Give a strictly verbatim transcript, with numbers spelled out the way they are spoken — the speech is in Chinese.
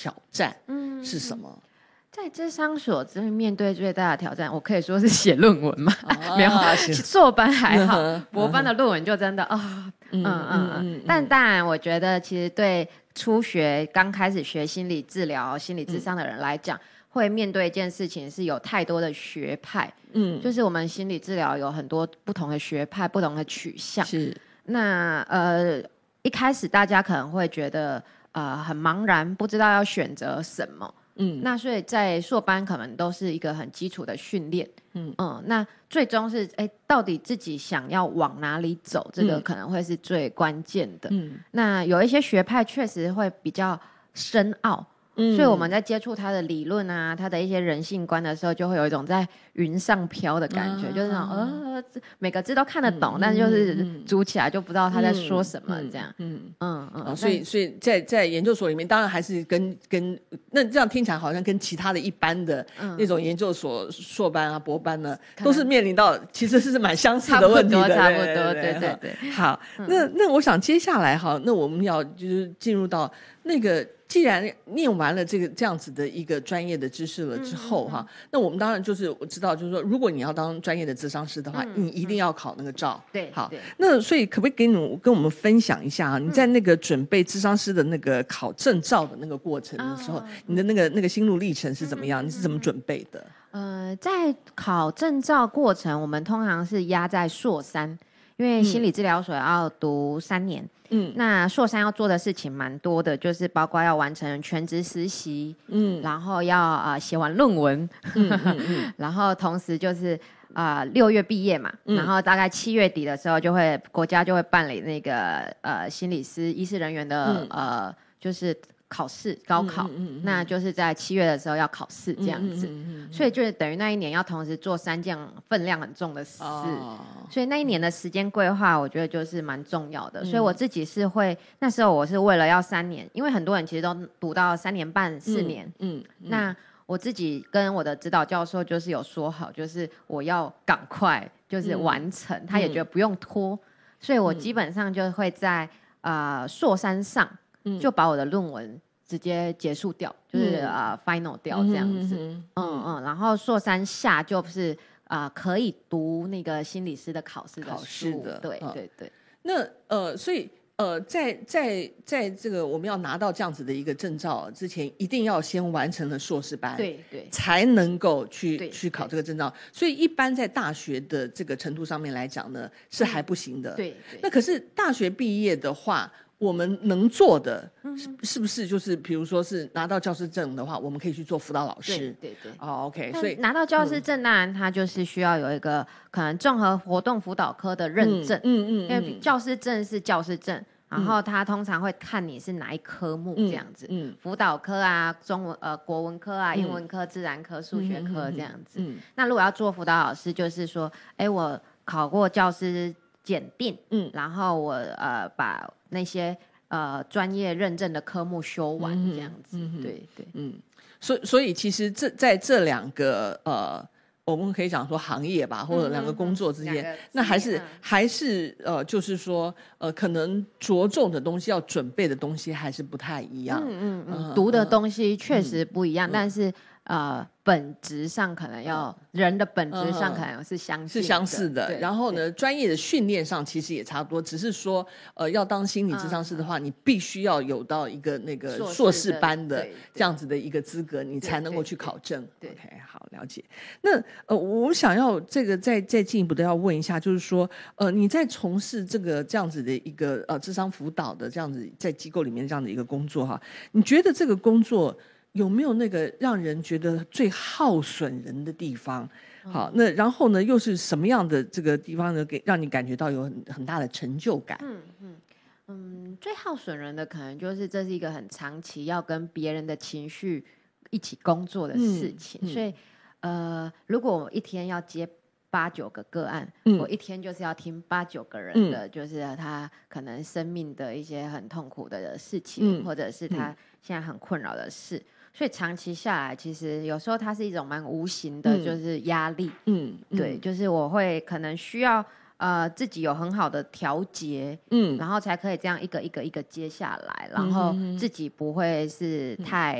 挑战是什么？嗯在諮商所真的面对最大的挑战，我可以说是写论文嘛，啊、没有，硕班还好，博班的论文就真的啊，嗯嗯 嗯, 嗯。但当然，我觉得其实对初学刚开始学心理治疗、心理諮商的人来讲，嗯、会面对一件事情是有太多的学派，嗯，就是我们心理治疗有很多不同的学派、不同的取向，是。那呃，一开始大家可能会觉得呃很茫然，不知道要选择什么。嗯，那所以在硕班可能都是一个很基础的训练，嗯嗯，那最终是哎，到底自己想要往哪里走，这个可能会是最关键的。嗯，那有一些学派确实会比较深奥，嗯，所以我们在接触他的理论啊，他的一些人性观的时候，就会有一种在云上飘的感觉，啊、就是那种呃，每个字都看得懂，嗯、但是就是读起来就不知道他在说什么，这样。嗯嗯嗯、哦，所以所以在在研究所里面，当然还是跟跟那这样听起来好像跟其他的一般的那种研究所硕班啊、博班呢，都是面临到其实是蛮相似的问题的， 差不多，差不多，对对对。 好，嗯、那那我想接下来哈，那我们要就是进入到那个。既然念完了这个这样子的一个专业的知识了之后哈、嗯嗯嗯，那我们当然就是我知道，就是说，如果你要当专业的諮商師的话，嗯、你一定要考那个照。 对、嗯， 好，那所以可不可以给你跟我们分享一下啊？你在那个准备諮商師的那个考证照的那个過程的時候，嗯、你的那個那個心路歷程是怎麼樣？嗯、你是怎麼準備的？ 呃，在考證照過程，我們通常是壓在碩三。因為心理治療所要讀三年，嗯，那碩三要做的事情蠻多的，就是包括要完成全職實習，嗯，然後要啊、呃、寫完論文，嗯嗯嗯、然後同時就是啊、呃、六月畢業嘛，嗯、然後大概七月底的時候就會國家就會辦理那個呃心理師醫師人員的、嗯、呃就是考試高考、嗯嗯嗯嗯，那就是在七月的時候要考試這樣子，嗯嗯嗯嗯、所以就等於那一年要同時做三件分量很重的事、哦，所以那一年的時間規劃我覺得就是蠻重要的、嗯，所以我自己是會那時候我是為了要三年，因為很多人其實都讀到三年半四年，嗯，嗯嗯那我自己跟我的指導教授就是有說好，就是我要趕快就是完成，嗯、他也覺得不用拖，所以我基本上就會在呃碩三上。就把我的論文直接結束掉，就是、嗯呃、final 掉這樣子，嗯 嗯, 嗯, 嗯，然後碩三下就是啊、呃、可以讀那個心理師的考試的書，考試的，對、嗯、對對。 那呃，所以呃，在在在這個我們要拿到這樣子的一個證照之前，一定要先完成了碩士班， 對對， 才能夠去去考這個證照。所以一般在大學的這個程度上面來講呢，是還不行的。嗯、對對。那可是大學畢業的話。我們能做的是是不是就是比如說是拿到教師證的話，我們可以去做輔導老師？對對對。哦、oh, OK， 所以拿到教師證，當然他就是需要有一個可能綜合活動輔導科的認證。嗯嗯，嗯，因為教師證是教師證，然後他通常會看你是哪一科目這樣子。嗯。輔導科啊，中文呃國文科啊，英文科、自然科、數學科這樣子。嗯。那如果要做輔導老師，就是說，哎，我考過教師檢定，嗯，然後我呃把那些呃專業認證的科目修完，嗯、這樣子，嗯、對對， 嗯，所以所以其實這在這兩個呃，我們可以講說行業吧，或者兩個工作之間，嗯、那還是、嗯、還是呃，就是說呃，可能着重的東西要準備的東西還是不太一樣，嗯嗯嗯， 呃、讀的東西確實不一樣，嗯、但是。呃，本質上可能要、嗯、人的本質上可能是相似的， 是相似的。然後呢，專業的訓練上其實也差不多，只是說，呃，要當心理諮商師的話、嗯，你必須要有到一個那個碩士班的這樣子的一個資格，你才能夠去考證。OK， 好，了解。那呃，我想要這個再再進一步的要問一下，就是說，呃，你在從事這個這樣子的一個呃諮商輔導的這樣子在機構裡面這樣的一個工作哈，你覺得這個工作有沒有那個讓人覺得最耗損人的地方？好，那然後呢，又是什麼樣的這個地方呢？給讓你感覺到有很很大的成就感？ 嗯嗯嗯，最耗損人的可能就是這是一個很長期要跟別人的情緒一起工作的事情，嗯嗯、所以呃，如果我一天要接八九個個案、嗯，我一天就是要聽八九個人的、嗯，就是他可能生命的一些很痛苦的事情，嗯、或者是他現在很困擾的事。嗯所以長期下來，其實有時候它是一種蠻無形的，就是壓力。嗯，對，嗯、就是我會可能需要呃自己有很好的調節，嗯，然後才可以這樣一個一個一個接下來，然後自己不會是太。